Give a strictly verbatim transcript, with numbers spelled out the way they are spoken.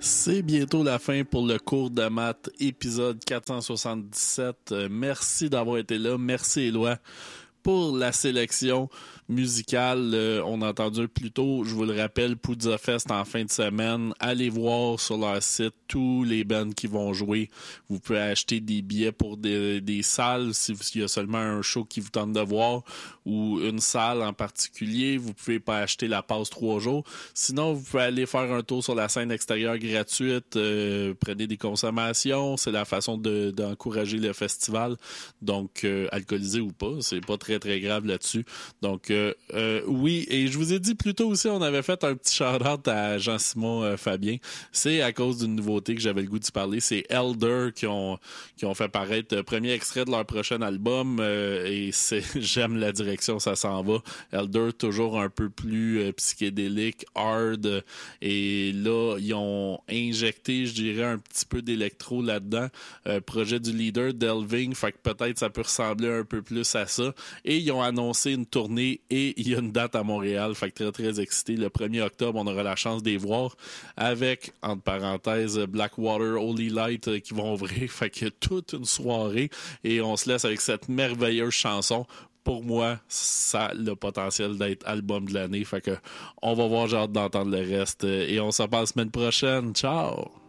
C'est bientôt la fin pour le cours de maths épisode quatre cent soixante-dix-sept. Euh, merci d'avoir été là. Merci Éloi pour la sélection musicale. Euh, on a entendu plus tôt, je vous le rappelle, Poudza Fest en fin de semaine. Allez voir sur leur site tous les bands qui vont jouer. Vous pouvez acheter des billets pour des, des salles s'il y a seulement un show qui vous tente de voir ou une salle en particulier. Vous pouvez pas acheter la passe trois jours. Sinon, vous pouvez aller faire un tour sur la scène extérieure gratuite. Euh, prenez des consommations. C'est la façon de, d'encourager le festival. Donc, euh, alcoolisé ou pas, c'est pas très très grave là-dessus. Donc, euh, euh, oui, et je vous ai dit plus tôt aussi, on avait fait un petit shout-out à Jean-Simon euh, Fabien. C'est à cause d'une nouveauté que j'avais le goût d'y parler. C'est Elder qui ont qui ont fait paraître le premier extrait de leur prochain album euh, et c'est j'aime la direction, ça s'en va. Elder, toujours un peu plus euh, psychédélique, hard, et là, ils ont injecté, je dirais, un petit peu d'électro là-dedans. Euh, projet du leader, Delving, fait que peut-être ça peut ressembler un peu plus à ça. Et ils ont annoncé une tournée et il y a une date à Montréal. Fait que très, très excité. Le premier octobre, on aura la chance de les voir avec, entre parenthèses, Blackwater, Holy Light euh, qui vont ouvrir. Fait que toute une soirée. Et on se laisse avec cette merveilleuse chanson. Pour moi, ça a le potentiel d'être album de l'année. Fait que on va voir, j'ai hâte d'entendre le reste. Et on se reparle la semaine prochaine. Ciao!